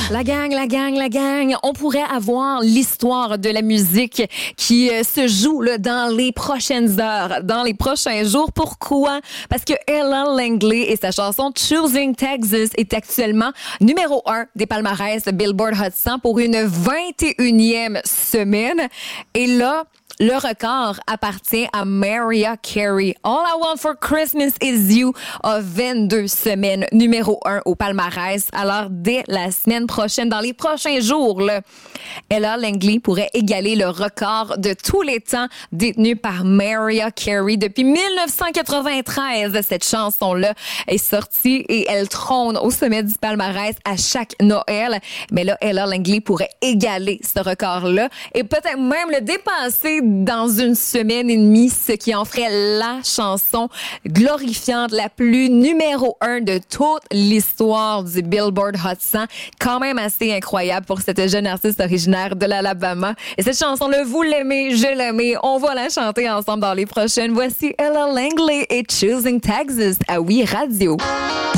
La gang, on pourrait avoir l'histoire de la musique qui se joue là, dans les prochaines heures, dans les prochains jours. Pourquoi? Parce que Ella Langley et sa chanson Choosing Texas est actuellement numéro 1 des palmarès Billboard Hot 100 pour une 21e semaine. Et là, le record appartient à Mariah Carey. All I Want for Christmas is You a 22 semaines, numéro 1 au palmarès. Alors, dès la semaine prochaine, dans les prochains jours, là, Ella Langley pourrait égaler le record de tous les temps détenu par Mariah Carey. Depuis 1993, cette chanson-là est sortie et elle trône au sommet du palmarès à chaque Noël. Mais là, Ella Langley pourrait égaler ce record-là et peut-être même le dépasser dans une semaine et demie, ce qui en ferait la chanson glorifiante la plus numéro 1 de toute l'histoire du Billboard Hot 100. Quand même assez incroyable pour cette jeune artiste originaire de l'Alabama. Et cette chanson-là, vous l'aimez, je l'aimais. On va la chanter ensemble dans les prochaines. Voici Ella Langley et Choosing Texas à Oui Radio.